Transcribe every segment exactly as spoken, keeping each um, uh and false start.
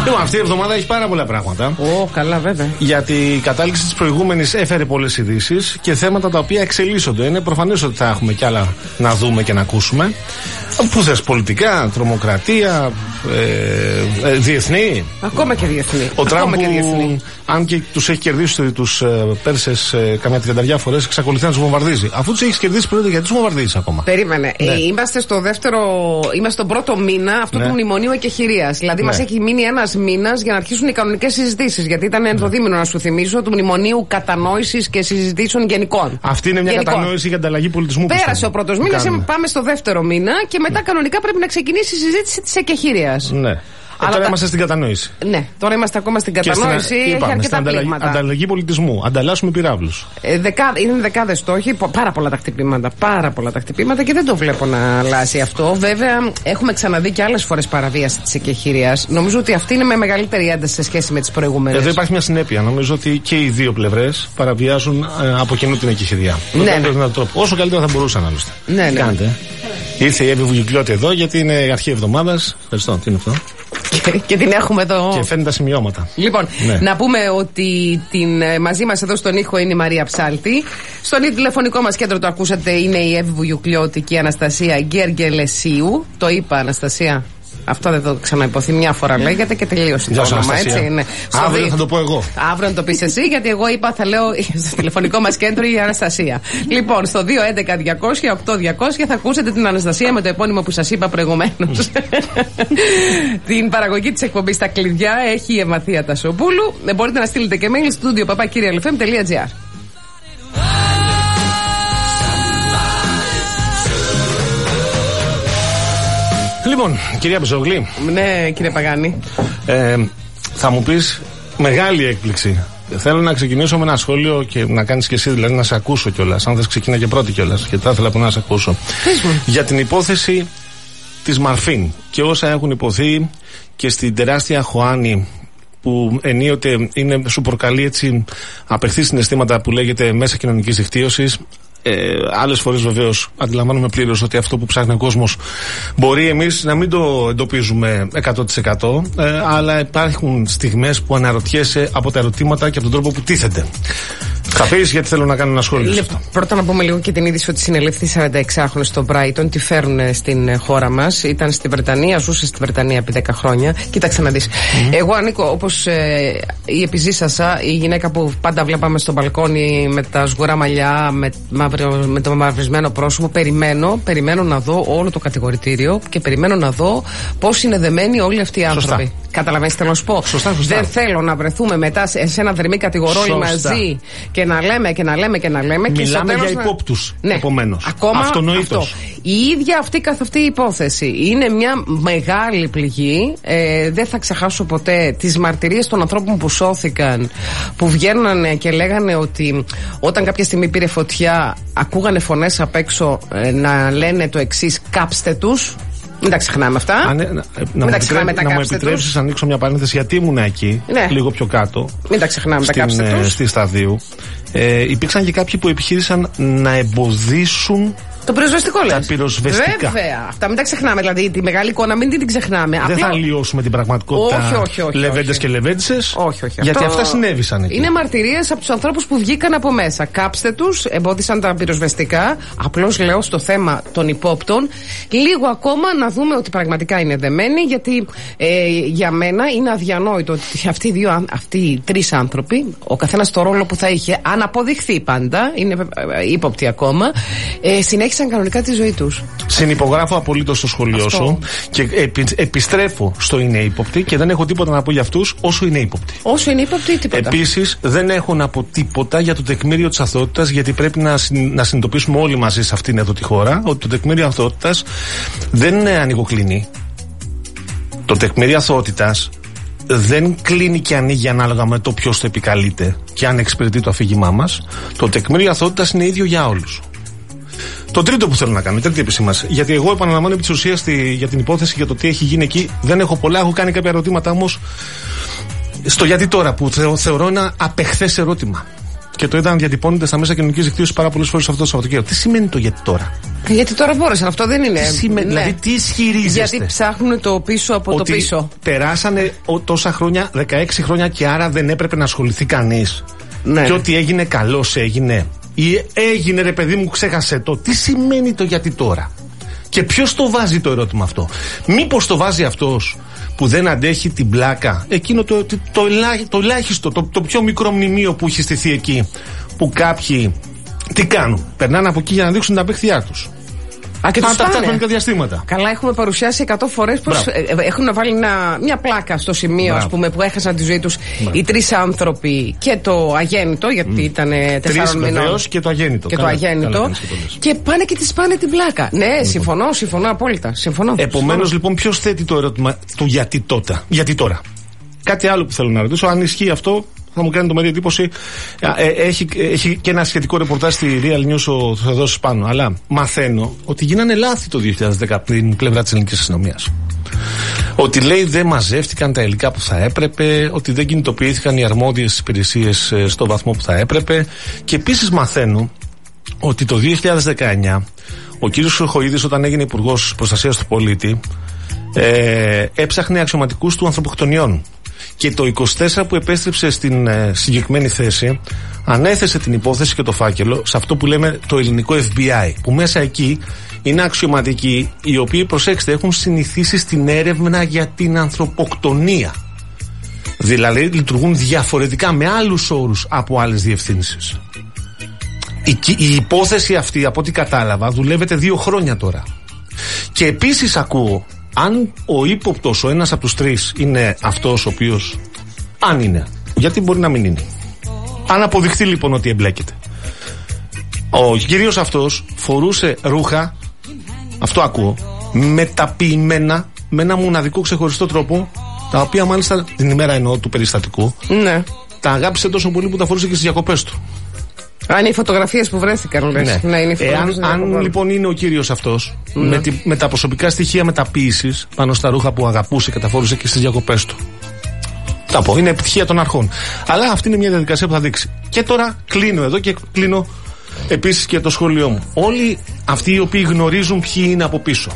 Λοιπόν, αυτή η εβδομάδα έχει πάρα πολλά πράγματα. Ω, oh, καλά, βέβαια. Γιατί η κατάληξη της προηγούμενης έφερε πολλές ειδήσεις και θέματα τα οποία εξελίσσονται. Είναι προφανές ότι θα έχουμε κι άλλα να δούμε και να ακούσουμε. Πού θες, πολιτικά, τρομοκρατία, ε, ε, διεθνή. Ακόμα και διεθνή. Ο Τραμπ, αν και τους έχει κερδίσει τους ε, Πέρσες ε, καμιά τριανταριά φορές, εξακολουθεί να τους βομβαρδίζει. Αφού τους έχει κερδίσει πρώτα, γιατί τους βομβαρδίζει ακόμα. Περίμενε. Ναι. Ε, είμαστε στο δεύτερο, είμαστε στον πρώτο μήνα αυτού ναι. του μνημονίου εκεχηρίας. Δηλαδή, ναι. μας έχει μείνει ένας μήνας για να αρχίσουν οι κανονικές συζητήσεις. Γιατί ήταν ενδοδίμηνο, να σου θυμίσω, του μνημονίου κατανόησης και συζητήσεων γενικών. Αυτή είναι μια γενικών. κατανόηση για ανταλλαγή πολιτισμού. Πέρασε ο πρώτος μήνας, πάμε στο δεύτερο μήνα και μετά ναι. κανονικά πρέπει να ξεκινήσει η συζήτηση της εκεχηρίας. Ναι. Αλλά τώρα τα... είμαστε στην κατανόηση. Ναι, τώρα είμαστε ακόμα στην κατανόηση. Στην, έχει είπαμε, αρκετά ανταλλαγή, ανταλλαγή πολιτισμού. Ανταλλάσσουμε πυράβλους. Ε, δεκα, είναι δεκάδες στόχοι, πάρα πολλά τα χτυπήματα. Πάρα πολλά τα χτυπήματα και δεν το βλέπω να αλλάζει αυτό. Βέβαια, έχουμε ξαναδεί και άλλες φορές παραβίαση της εκεχηρίας. Νομίζω ότι αυτή είναι με μεγαλύτερη ένταση σε σχέση με τις προηγούμενες. Εδώ υπάρχει μια συνέπεια. Νομίζω ότι και οι δύο πλευρές παραβιάζουν ε, από κοινού την εκεχηρία. Ναι, ναι. Όσο καλύτερα θα μπορούσαν άλλωστε. Ναι, ναι. Κάντε. Ήρθε η Εύη Βουγιουκλιώτη εδώ γιατί είναι αρχή εβδομάδας. Ευχαριστώ. Τι είναι αυτό. Και, και την έχουμε εδώ. Και φαίνεται τα σημειώματα. Λοιπόν, ναι. να πούμε ότι την, μαζί μας εδώ στον ήχο είναι η Μαρία Ψάλτη. Στον τηλεφωνικό μας κέντρο το ακούσατε, είναι η Εύη Βουγιουκλιώτη και η Αναστασία Γκεργελεσίου. Το είπα, Αναστασία. Αυτό δεν το ξαναϋποθεί, μια φορά λέγεται και τελείωσε το όνομα, έτσι. Ναι. Αύριο θα το πω εγώ. Αύριο να το πεις εσύ, γιατί εγώ είπα θα λέω στο τηλεφωνικό μας κέντρο η Αναστασία. Λοιπόν, στο δύο έντεκα διακόσια οκτώ διακόσια θα ακούσετε την Αναστασία με το επώνυμο που σας είπα προηγουμένως. Την παραγωγή της εκπομπής στα κλειδιά έχει η Εμαθία Τασοπούλου. Μπορείτε να στείλετε και mail στο studio παπάκυριαλεφm τελεία gr. Λοιπόν, κυρία Πεζόγλη. Ναι, κύριε Παγάνη. Ε, θα μου πεις μεγάλη έκπληξη. Θέλω να ξεκινήσω με ένα σχόλιο και να κάνεις και εσύ, δηλαδή να σε ακούσω κιόλας. Αν θες, ξεκινά και πρώτη κιόλας, γιατί θα ήθελα να σε ακούσω. Για την υπόθεση της Μαρφίν και όσα έχουν υποθεί και στην τεράστια Χωάνη, που ενίοτε είναι, σου προκαλεί έτσι απεχθή συναισθήματα που λέγεται μέσα κοινωνικής δικτύωσης. Ε, άλλες φορές βεβαίως αντιλαμβάνομαι πλήρως ότι αυτό που ψάχνει ο κόσμος μπορεί εμείς να μην το εντοπίζουμε εκατό τοις εκατό, ε, αλλά υπάρχουν στιγμές που αναρωτιέσαι από τα ερωτήματα και από τον τρόπο που τίθενται. Θα πεις, γιατί θέλω να κάνω ένα σχόλιο. Λε, πρώτα να πούμε λίγο και την είδηση ότι συνελήφθη σαρανταεξάχρονος στο Brighton. Τη φέρουν στην χώρα μας. Ήταν στη Βρετανία, ζούσε στη Βρετανία επί δέκα χρόνια. Κοίταξε να δεις. Mm-hmm. Εγώ ανήκω, όπως ε, η επιζήσασα, η γυναίκα που πάντα βλέπαμε στο μπαλκόνι με τα σγουρά μαλλιά, με, μαυρο, με το μαυρισμένο πρόσωπο. Περιμένω, περιμένω να δω όλο το κατηγορητήριο και περιμένω να δω πώς είναι δεμένοι όλοι αυτοί οι άνθρωποι. Σωστά. Καταλαβαίνεις, θέλω να σου πω. Σωστά, σωστά. Δεν θέλω να βρεθούμε μετά σε ένα δερμή κατηγορόλοι μαζί και να λέμε και να λέμε και να λέμε. Μιλάμε και για υπόπτους. Ναι. Επομένως. Ακόμα αυτονοήτως. Αυτό. Η ίδια αυτή καθ' αυτή η υπόθεση είναι μια μεγάλη πληγή. Ε, δεν θα ξεχάσω ποτέ τις μαρτυρίες των ανθρώπων που σώθηκαν, που βγαίνανε και λέγανε ότι όταν κάποια στιγμή πήρε φωτιά, ακούγανε φωνές απ' έξω ε, να λένε το εξής: κάψτε τους. Μην τα ξεχνάμε αυτά. Α, ναι, να, να, μου, επιτρέ... να μου επιτρέψεις να ανοίξω μια παρένθεση, γιατί ήμουν εκεί, ναι. λίγο πιο κάτω. Μην τα ξεχνάμε, στην, τα κάψτε τους. Στη Σταδίου. Ε, υπήρξαν και κάποιοι που επιχείρησαν να εμποδίσουν το πυροσβεστικό, λες. Τα πυροσβεστικά. Βέβαια. Αυτά μην τα ξεχνάμε. Δηλαδή τη μεγάλη εικόνα μην την ξεχνάμε. Δεν απλά... θα αλλοιώσουμε την πραγματικότητα. Όχι, όχι, όχι. Λεβέντες και λεβέντισες. Όχι, όχι. Γιατί αυτό... αυτά συνέβησαν εκεί. Είναι μαρτυρίες από τους ανθρώπους που βγήκαν από μέσα. Κάψτε τους, εμπόδισαν τα πυροσβεστικά. Απλώς λέω στο θέμα των υπόπτων, λίγο ακόμα να δούμε ότι πραγματικά είναι δεμένοι. Γιατί ε, για μένα είναι αδιανόητο ότι αυτοί οι, δύο, αυτοί οι τρεις άνθρωποι, ο καθένας το ρόλο που θα είχε, αν αποδειχθεί πάντα, είναι ε, ύποπτοι ακόμα, ε, συνέχισαν κανονικά τη ζωή τους. Συνυπογράφω απολύτως το σχολείο σου και επι, επιστρέφω στο είναι ύποπτοι και δεν έχω τίποτα να πω για αυτούς όσο είναι ύποπτοι. Όσο είναι ύποπτοι, τίποτα. Επίσης, δεν έχω να πω τίποτα για το τεκμήριο της αθωότητας, γιατί πρέπει να, να συνειδητοποιήσουμε όλοι μαζί σε αυτήν εδώ τη χώρα ότι το τεκμήριο αθωότητας δεν ανοιγοκλίνει. Το τεκμήριο αθωότητας δεν κλείνει και ανοίγει ανάλογα με το ποιος το επικαλείται και αν εξυπηρετεί το αφήγημά μας. Το τεκμήριο αθωότητας είναι ίδιο για όλους. Το τρίτο που θέλω να κάνω, η τρίτη επισήμανση, γιατί εγώ επαναλαμβάνω επί της ουσίας για την υπόθεση για το τι έχει γίνει εκεί, δεν έχω πολλά, έχω κάνει κάποια ερωτήματα όμως στο γιατί τώρα, που θεω, θεωρώ ένα απεχθές ερώτημα. Και το είδαν διατυπώνεται στα μέσα κοινωνικής δικτύωσης πάρα πολλές φορές αυτό το Σαββατοκύριακο. Τι σημαίνει το γιατί τώρα? Γιατί τώρα μπόρεσαν, αυτό δεν είναι. Τι σημαίνει, ναι. Δηλαδή, τι ισχυρίζεστε? Γιατί ψάχνουν το πίσω από ότι το πίσω. Περάσανε τόσα χρόνια, δεκαέξι χρόνια, και άρα δεν έπρεπε να ασχοληθεί κανείς. Ναι. Και ότι έγινε καλώς έγινε. Ή έγινε, ρε παιδί μου, ξέχασε το. Τι σημαίνει το γιατί τώρα? Και ποιος το βάζει το ερώτημα αυτό? Μήπως το βάζει αυτός που δεν αντέχει την πλάκα, εκείνο το, το, το, το ελάχιστο, το, το πιο μικρό μνημείο που έχει στηθεί εκεί, που κάποιοι τι κάνουν? Περνάνε από εκεί για να δείξουν τα απέχθειά τους. Α, και τα χρονικά διαστήματα. Καλά, έχουμε παρουσιάσει εκατό φορές πως έχουν βάλει ένα, μια πλάκα στο σημείο, ας πούμε, που έχασαν τη ζωή τους οι τρεις άνθρωποι και το αγέννητο, γιατί mm. ήταν τεσσάρων μηνών. Και το αγέννητο. Και, καλά, το αγέννητο. Καλά, και, και πάνε και τη πάνε την πλάκα. Ναι, λοιπόν. συμφωνώ, συμφωνώ απόλυτα. Συμφωνώ. Επομένως, λοιπόν, ποιος θέτει το ερώτημα του γιατί τότε, γιατί τώρα? Κάτι άλλο που θέλω να ρωτήσω, αν ισχύει αυτό, θα μου κάνει το μερή εντύπωση. Ε, έχει, έχει και ένα σχετικό ρεπορτάζ στη Real News ο Θεοδόσης πάνω. Αλλά μαθαίνω ότι γίνανε λάθη το δύο χιλιάδες δέκα από την πλευρά της ελληνικής αστυνομίας. Ότι λέει δεν μαζεύτηκαν τα υλικά που θα έπρεπε, ότι δεν κινητοποιήθηκαν οι αρμόδιες υπηρεσίες στο βαθμό που θα έπρεπε. Και επίσης μαθαίνω ότι το δύο χιλιάδες δεκαεννιά ο κύριος Χρυσοχοΐδης, όταν έγινε υπουργός προστασίας του πολίτη, ε, έψαχνε αξιωματικούς του ανθρωποκτονιών. Και το είκοσι τέσσερα που επέστρεψε στην ε, συγκεκριμένη θέση, ανέθεσε την υπόθεση και το φάκελο σε αυτό που λέμε το ελληνικό εφ μπι άι, που μέσα εκεί είναι αξιωματικοί οι οποίοι, προσέξτε, έχουν συνηθίσει στην έρευνα για την ανθρωποκτονία. Δηλαδή λειτουργούν διαφορετικά, με άλλους όρους από άλλες διευθύνσεις. Η, η υπόθεση αυτή, από ό,τι κατάλαβα, δουλεύεται δύο χρόνια τώρα. Και επίσης ακούω, αν ο ύποπτος, ο ένας από τους τρεις, είναι αυτός ο οποίος, αν είναι, γιατί μπορεί να μην είναι, αν αποδειχθεί λοιπόν ότι εμπλέκεται, ο κύριος αυτός φορούσε ρούχα, αυτό ακούω, μεταποιημένα με ένα μοναδικό ξεχωριστό τρόπο, τα οποία μάλιστα την ημέρα εννοώ του περιστατικού, ναι, τα αγάπησε τόσο πολύ που τα φορούσε και στις διακοπές του. Αν είναι οι φωτογραφίες που βρέθηκαν, λες. Ναι. Ναι, είναι οι φωτογραφίες. Εάν, αν λοιπόν είναι ο κύριος αυτός, ναι, με, τη, με τα προσωπικά στοιχεία μεταποίησης πάνω στα ρούχα που αγαπούσε και τα φόρησε και στις διακοπές του, τα πω, είναι επιτυχία των αρχών. Αλλά αυτή είναι μια διαδικασία που θα δείξει. Και τώρα κλείνω εδώ και κλείνω επίσης και το σχόλιο μου. Όλοι αυτοί οι οποίοι γνωρίζουν ποιοι είναι από πίσω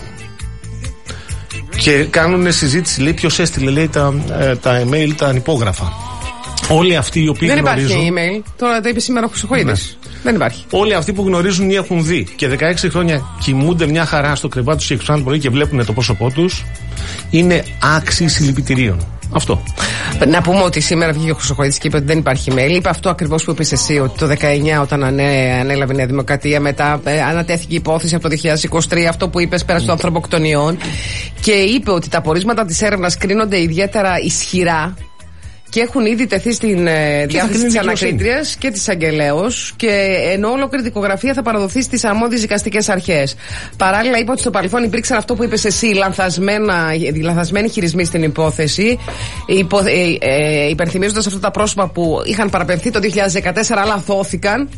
και κάνουν συζήτηση, λέει ποιος έστειλε, λέει τα, ε, τα email, τα ανυπόγραφα. Όλοι αυτοί οι οποίοι δεν γνωρίζουν. Δεν υπάρχει email. Τώρα το είπε σήμερα ο Χρυσοχοΐδης. Ναι. Δεν υπάρχει. Όλοι αυτοί που γνωρίζουν ή έχουν δει και δεκαέξι χρόνια κοιμούνται μια χαρά στο κρεβάτι τους και εξωτερικά πρωί και βλέπουν το πρόσωπό τους, είναι άξιοι συλληπιτηρίων. Αυτό. Να πούμε ότι σήμερα βγήκε ο Χρυσοχοΐδης και είπε ότι δεν υπάρχει email. Είπε αυτό ακριβώς που είπες εσύ, ότι το δεκαεννιά, όταν ανέ, ανέλαβε η Νέα Δημοκρατία, μετά ε, ανατέθηκε η υπόθεση από το δύο χιλιάδες είκοσι τρία, αυτό που είπες πέρασε των ανθρωποκτονιών. Και είπε ότι τα πορίσματα της έρευνας κρίνονται ιδιαίτερα ισχυρά και έχουν ήδη τεθεί στην ε, διάθεση της ανακρίτριας και της αγγελέως, και ενώ ολόκληρη δικογραφία θα παραδοθεί στις αρμόδιες δικαστικές αρχές. Παράλληλα, είπε ότι στο παρελθόν υπήρξαν αυτό που είπες εσύ, λανθασμένοι χειρισμοί στην υπόθεση, υπο, ε, ε, υπενθυμίζοντας αυτά τα πρόσωπα που είχαν παραπεμφθεί το δύο χιλιάδες δεκατέσσερα αλλά αθώθηκαν.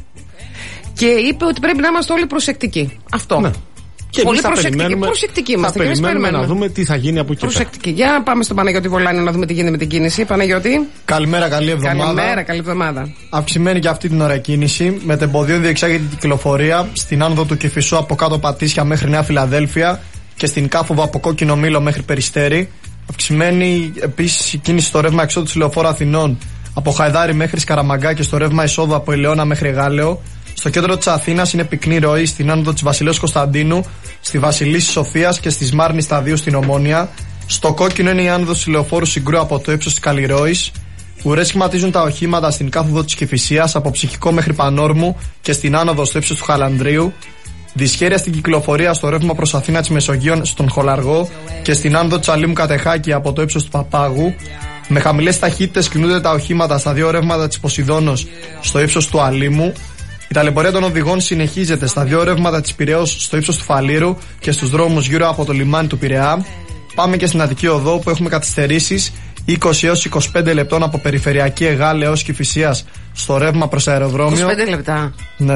Και είπε ότι πρέπει να είμαστε όλοι προσεκτικοί. Αυτό. Ναι. Και πολύ θα προσεκτικοί, περιμένουμε, προσεκτικοί θα είμαστε, περιμένουμε, περιμένουμε να δούμε τι θα γίνει από εκεί. Προσεκτικοί. Για να πάμε στον Παναγιώτη Βολάνη να δούμε τι γίνεται με την κίνηση. Παναγιώτη. Καλημέρα, καλή εβδομάδα. Καλημέρα, καλή εβδομάδα. Αυξημένη και αυτή την ώρα κίνηση. Με τεμποδίο διεξάγεται η κυκλοφορία στην άνοδο του Κηφισού από κάτω Πατήσια μέχρι Νέα Φιλαδέλφια και στην Κάφοβα από Κόκκινο Μήλο μέχρι Περιστέρι. Αυξημένη επίσης η κίνηση στο ρεύμα εξόδου της Λεωφόρου Αθηνών από Χαϊδάρι μέχρι Σκαραμαγκά και στο ρεύμα εισόδου από Ηλαιώνα μέχρι Γάλεο. Στο κέντρο της Αθήνας είναι πυκνή ροή στην άνοδο της Βασιλέως Κωνσταντίνου, στη Βασιλίσσης Σοφίας και στη Σμάρνη σταδίου στην Ομόνια. Στο κόκκινο είναι η άνοδος της Λεωφόρου Συγκρού από το ύψος της Καλλιρόης. Ουρές σχηματίζουν τα οχήματα στην κάθοδο της Κηφισίας από Ψυχικό μέχρι Πανόρμου και στην άνοδο στο ύψος του Χαλανδρίου. Δυσχέρεια στην κυκλοφορία στο ρεύμα προς Αθήνα της Μεσογείων στον Χολαργό και στην άνοδο της Αλήμου Κατεχάκη από το ύψος του Παπάγου. Με χαμηλές ταχύτητες κινούνται τα οχήματα στα δύο ρεύματα της Ποσειδώνος στο ύψος του Αλήμου. Η ταλαιπωρία των οδηγών συνεχίζεται στα δύο ρεύματα της Πειραιώς στο ύψος του Φαλήρου και στους δρόμους γύρω από το λιμάνι του Πειραιά. Πάμε και στην Αττική Οδό που έχουμε καθυστερήσεις είκοσι έως είκοσι πέντε λεπτών από Περιφερειακή Εγάλεω έως Κηφισίας στο ρεύμα προς αεροδρόμιο. είκοσι πέντε λεπτά. Ναι.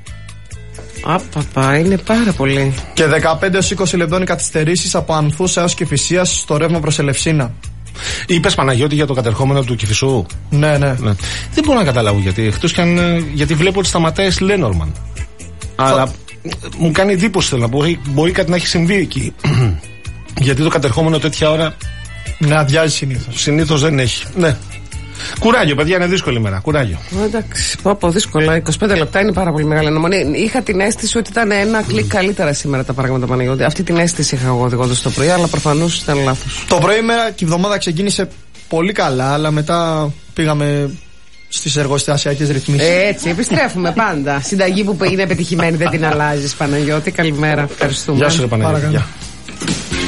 Απαπα, είναι πάρα πολύ. Και δεκαπέντε έως είκοσι λεπτών οι καθυστερήσεις από Ανθούς έως Κηφισίας στο ρεύμα προς Ελευσίνα. Είπες Παναγιώτη για το κατερχόμενο του Κηφισού. Ναι, ναι. ναι. Δεν μπορώ να καταλάβω γιατί. Εκτός κι αν. Γιατί βλέπω ότι σταματάει στη Λένορμαν. Θα... Αλλά μου κάνει εντύπωση, θέλω να πω. Μπορεί, μπορεί κάτι να έχει συμβεί εκεί. Γιατί το κατερχόμενο τέτοια ώρα. Ναι, αδειάζει συνήθως. Συνήθως δεν έχει. Ναι. Κουράγιο, παιδιά, είναι δύσκολη ημέρα. Κουράγιο. Εντάξει, πω πω δύσκολα. είκοσι πέντε λεπτά είναι πάρα πολύ μεγάλη αναμονή. Είχα την αίσθηση ότι ήταν ένα κλικ καλύτερα σήμερα τα πράγματα, Παναγιώτη. Αυτή την αίσθηση είχα εγώ οδηγώντας το πρωί, αλλά προφανώς ήταν λάθος. Το πρωί ημέρα και η εβδομάδα ξεκίνησε πολύ καλά, αλλά μετά πήγαμε στις εργοστασιακές ρυθμίσεις. Έτσι, επιστρέφουμε πάντα. Συνταγή που είναι πετυχημένη δεν την αλλάζεις, Παναγιώτη. Καλημέρα. Ευχαριστούμε. Γεια σου, Παναγιώτη.